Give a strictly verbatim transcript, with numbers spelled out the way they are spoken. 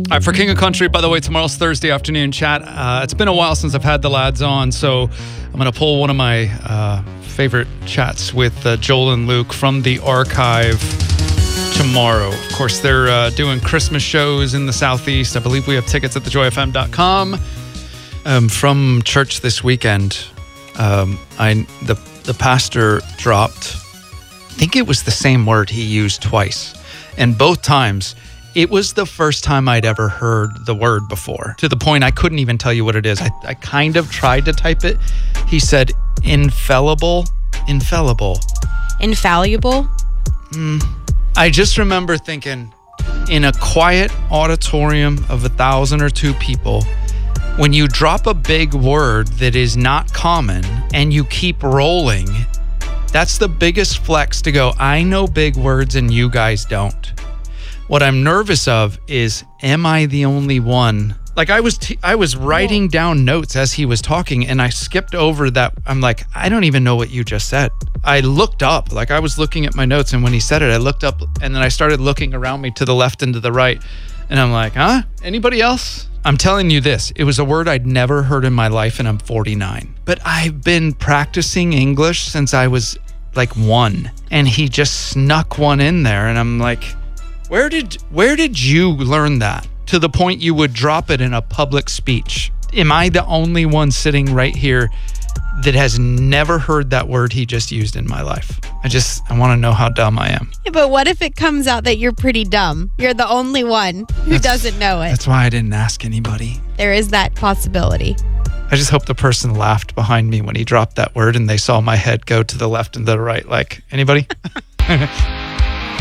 All right, for King of Country, by the way, tomorrow's Thursday afternoon chat. Uh, it's been a while since I've had the lads on, so I'm going to pull one of my uh, favorite chats with uh, Joel and Luke from the archive tomorrow. Of course, they're uh, doing Christmas shows in the Southeast. I believe we have tickets at the joy f m dot com. Um, from church this weekend, um, I the the pastor dropped, I think it was the same word he used twice. And both times, it was the first time I'd ever heard the word before, to the point I couldn't even tell you what it is. I, I kind of tried to type it. He said, infallible, infallible. Infallible? Mm. I just remember thinking, in a quiet auditorium of a thousand or two people, when you drop a big word that is not common and you keep rolling, that's the biggest flex to go, I know big words and you guys don't. What I'm nervous of is, am I the only one? Like I was t- I was writing down notes as he was talking and I skipped over that. I'm like, I don't even know what you just said. I looked up, like I was looking at my notes, and when he said it, I looked up and then I started looking around me to the left and to the right. And I'm like, huh? Anybody else? I'm telling you this, it was a word I'd never heard in my life, and I'm forty-nine. But I've been practicing English since I was like one, and he just snuck one in there, and I'm like, where did where did you learn that? To the point you would drop it in a public speech. Am I the only one sitting right here that has never heard that word he just used in my life? I just, I want to know how dumb I am. Yeah, but what if it comes out that you're pretty dumb? You're the only one who That's, doesn't know it. That's why I didn't ask anybody. There is that possibility. I just hope the person laughed behind me when he dropped that word and they saw my head go to the left and the right. Like, anybody?